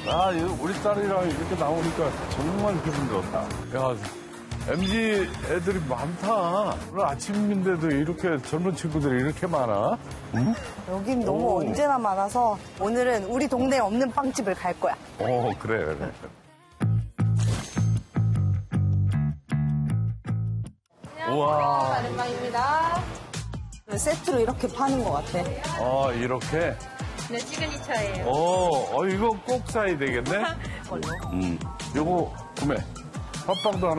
아, 우리 딸이랑 이렇게 나오니까 정말 기분 좋다. 야, MZ 애들이 많다. 오늘 아침인데도 이렇게 젊은 친구들이 이렇게 많아? 응? 여긴 너무 언제나 많아서 오늘은 우리 동네에 없는 빵집을 갈 거야. 그래. 우와. 마른빵입니다. 세트로 이렇게 파는 것 같아. 이렇게? 네, 시그니처예요. 이거 꼭 사야 되겠네? 이거 구매. 팥빵도 하나